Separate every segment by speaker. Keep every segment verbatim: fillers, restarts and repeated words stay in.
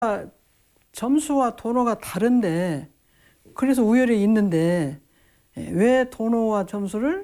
Speaker 1: 점수와 도노가 다른데 그래서 우열이 있는데 왜 도노와 점수를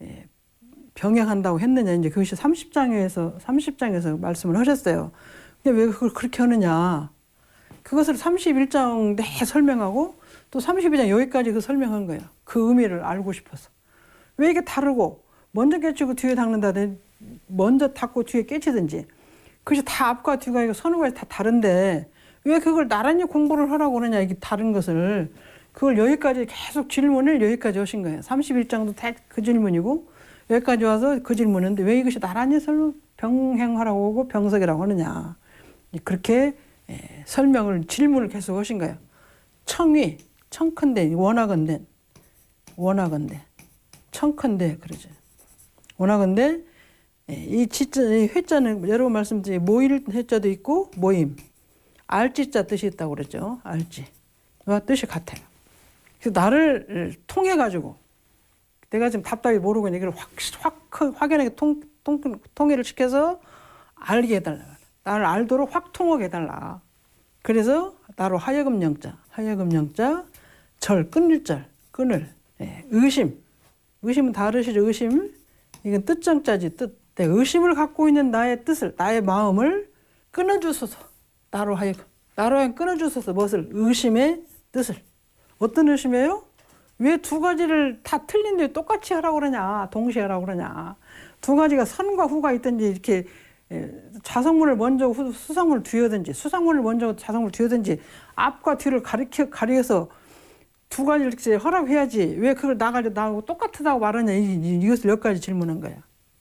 Speaker 1: 병행한다고 했느냐 이제 그것이 삼십 장에서 삼십 장에서 말씀을 하셨어요. 근데 왜 그걸 그렇게 하느냐? 그것을 삼십일 장 내에 설명하고 또 삼십이 장 여기까지 그 설명한 거예요. 그 의미를 알고 싶어서. 왜 이게 다르고 먼저 깨치고 뒤에 닦는다든지 먼저 닦고 뒤에 깨치든지 그것이 다 앞과 뒤가 선후가 다 다른데 왜 그걸 나란히 공부를 하라고 그러냐 이게 다른 것을 그걸 여기까지 계속 질문을 여기까지 하신 거예요. 삼십일 장도 다 그 질문이고 여기까지 와서 그 질문인데 왜 이것이 나란히 병행하라고 하고 병석이라고 하느냐 그렇게 설명을 질문을 계속 하신 거예요. 청위 청컨대 원하건대 원하건대 청컨대 그러죠. 원하건대 이 지자 이 회자는 여러 번 말씀드린 모일 회자도 있고 모임 알지자 뜻이 있다고 그랬죠. 알지와 뜻이 같아요. 그래서 나를 통해 가지고 내가 지금 답답히 모르고 이걸 확, 확 확연하게 통, 통, 통일을 시켜서 알게 해달라. 나를 알도록 확 통하게 해달라. 그래서 나로 하여금 영자, 하여금 영자, 절, 끊을 절, 끊을, 예, 의심. 의심은 다르시죠. 의심. 이건 뜻정자지, 뜻. 의심을 갖고 있는 나의 뜻을, 나의 마음을 끊어주소서. 나로 하여금. 나로 하여금 끊어주소서. 무엇을? 의심의 뜻을. 어떤 의심이에요? 왜 두 가지를 다 틀린데 똑같이 하라고 그러냐, 동시에 하라고 그러냐. 두 가지가 선과 후가 있든지 이렇게 자성문을 먼저 수성문을 뒤어든지 수성문을 먼저 자성문을 뒤어든지 앞과 뒤를 가리켜, 가리켜서 두 가지를 이렇게 허락해야지 왜 그걸 나가지고 나하고 똑같다고 말하냐. 이, 이것을 몇 가지 질문한 거야.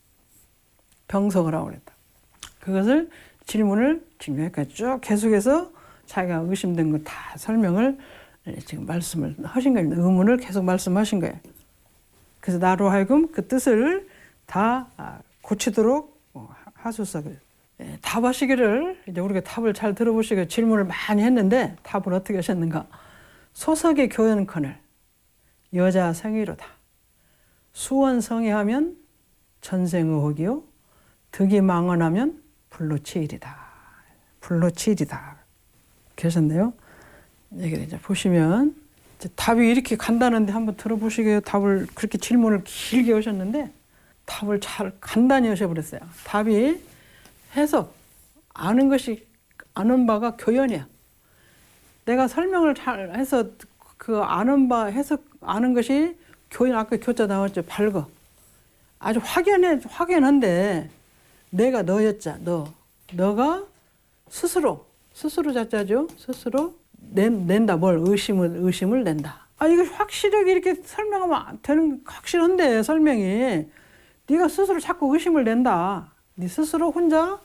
Speaker 1: 병석을 하고 그랬다. 그것을 질문을 지금 여기까지 쭉 계속해서 자기가 의심된 걸 다 설명을 지금 말씀을 하신 겁니다. 의문을 계속 말씀하신 거예요. 그래서 나로 하여금 그 뜻을 다 고치도록 하소서. 답하시기를 이제 우리가 답을 잘 들어보시고 질문을 많이 했는데 답을 어떻게 하셨는가? 소석의 교연컨을 여자 성의로다. 수원 성의하면 전생의혹이요. 득이 망언하면 불로치일이다. 불로치일이다. 계셨네요. 여기 이제 보시면 이제 답이 이렇게 간다는데 한번 들어보시게요. 답을 그렇게 질문을 길게 하셨는데 답을 잘 간단히 하셔버렸어요. 답이 해석, 아는 것이 아는 바가 교연이야. 내가 설명을 잘 해서 그 아는 바 해석 아는 것이 교연 아까 교자 나왔죠. 밝어. 아주 확연해 확연한데 내가 너였자 너 너가 스스로 스스로 자자죠. 스스로 낸, 낸다. 뭘 의심을 의심을 낸다. 아 이거 확실하게 이렇게 설명하면 되는 확실한데 설명이 네가 스스로 자꾸 의심을 낸다. 네 스스로 혼자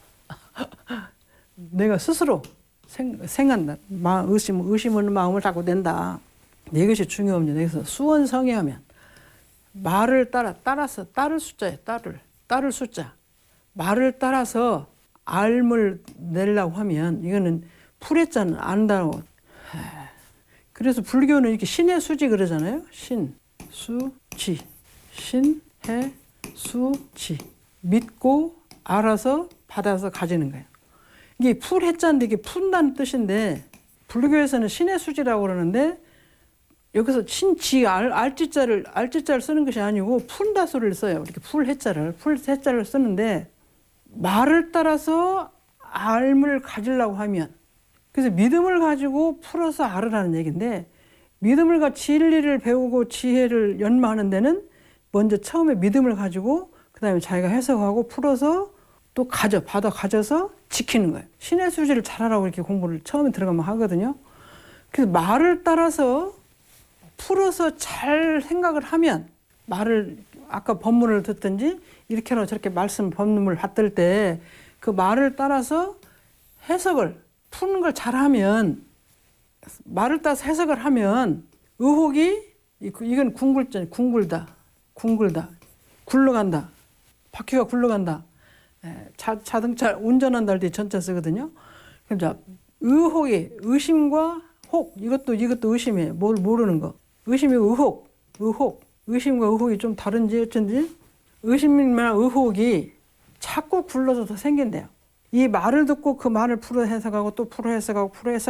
Speaker 1: 내가 스스로 생, 생한다. 마, 의심 의심하는 마음을 자꾸 낸다. 이것이 중요합니다. 그래서 수원 성의하면 말을 따라 따라서 따를 숫자에 따를 따를 숫자 말을 따라서 알을 내려고 하면 이거는 풀했자는 안다고. 그래서 불교는 이렇게 신의 수지 그러잖아요. 신, 수, 지. 신, 해, 수, 지. 믿고 알아서 받아서 가지는 거예요. 이게 풀했자인데 이게 푼다는 뜻인데 불교에서는 신의 수지라고 그러는데 여기서 신지 알, 알지자를 알지자를 쓰는 것이 아니고 푼다소를 써요. 이렇게 풀해자를 풀해자를 쓰는데 말을 따라서 알을 가지려고 하면 그래서 믿음을 가지고 풀어서 알으라는 얘기인데 믿음을 가지고 진리를 배우고 지혜를 연마하는 데는 먼저 처음에 믿음을 가지고 그 다음에 자기가 해석하고 풀어서 또 가져 받아 가져서 지키는 거예요. 신의 수지를 잘하라고 이렇게 공부를 처음에 들어가면 하거든요. 그래서 말을 따라서 풀어서 잘 생각을 하면 말을 아까 법문을 듣든지 이렇게나 저렇게 말씀 법문을 받들 때 그 말을 따라서 해석을 푸는 걸 잘하면 말을 따라서 해석을 하면 의혹이 이건 궁굴자 궁굴다 궁굴다 굴러간다 바퀴가 굴러간다 자, 자동차 운전한다 할 때 전차 쓰거든요. 그럼 의혹이 의심과 혹 이것도 이것도 의심이에요. 뭘 모르는 거 의심이 의혹 의혹 의심과 의혹이 좀 다른지 어쩐지 의심이나 의혹이 자꾸 굴러서 더 생긴대요. 이 말을 듣고 그 말을 풀어 해석하고 또 풀어 해석하고 풀어 해석